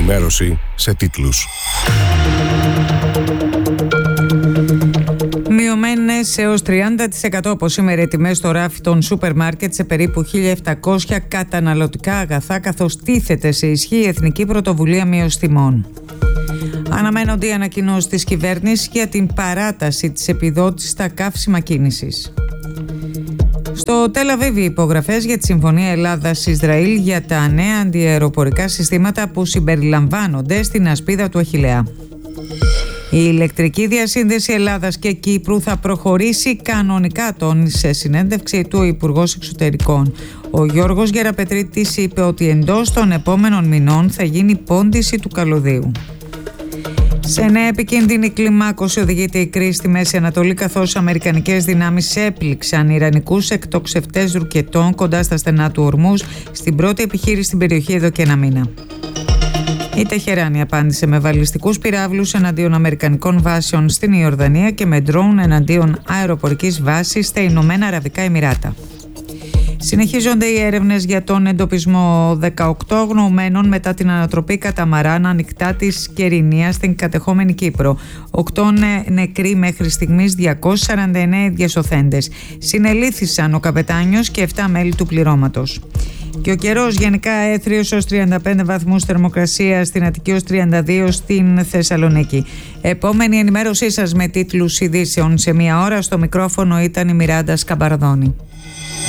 Ενημέρωση σε τίτλους. Μειωμένες έως 30% από σήμερα οι τιμές στο ράφι των σούπερ μάρκετ σε περίπου 1.700 καταναλωτικά αγαθά, καθώς τίθεται σε ισχύ η Εθνική Πρωτοβουλία Μείωσης Τιμών. Αναμένονται οι ανακοινώσεις της κυβέρνησης για την παράταση της επιδότησης στα καύσιμα κίνησης. Στο Τελ Αβίβ, οι υπογραφές για τη Συμφωνία Ελλάδας-Ισραήλ για τα νέα αντιαεροπορικά συστήματα που συμπεριλαμβάνονται στην ασπίδα του Αχιλλέα. Η ηλεκτρική διασύνδεση Ελλάδας και Κύπρου θα προχωρήσει κανονικά, τόνισε σε συνέντευξη του Υπουργός Εξωτερικών. Ο Γιώργος Γεραπετρίτης είπε ότι εντός των επόμενων μηνών θα γίνει πόντιση του καλωδίου. Σε νέα επικίνδυνη κλιμάκωση οδηγείται η κρίση στη Μέση Ανατολή, καθώς αμερικανικές δυνάμεις έπληξαν ιρανικούς εκτοξευτές ρουκετών κοντά στα στενά του Ορμούζ, στην πρώτη επιχείρηση στην περιοχή εδώ και ένα μήνα. Η Τεχεράνη απάντησε με βαλιστικούς πυράβλους εναντίον αμερικανικών βάσεων στην Ιορδανία και με ντρόουν εναντίον αεροπορικής βάσης στα Ηνωμένα Αραβικά Εμιράτα. Συνεχίζονται οι έρευνες για τον εντοπισμό 18 αγνοωμένων μετά την ανατροπή καταμαράν ανοιχτά της Κερηνίας στην κατεχόμενη Κύπρο. 8 νεκροί μέχρι στιγμής, 249 διασωθέντες. Συνελήφθησαν ο καπετάνιος και 7 μέλη του πληρώματος. Και ο καιρός γενικά έθριος ως 35 βαθμούς θερμοκρασία στην Αττική, ως 32 στην Θεσσαλονίκη. Επόμενη ενημέρωσή σας με τίτλους ειδήσεων σε μία ώρα. Στο μικρόφωνο ήταν η Μιράντα Σκαμπαρδόνη.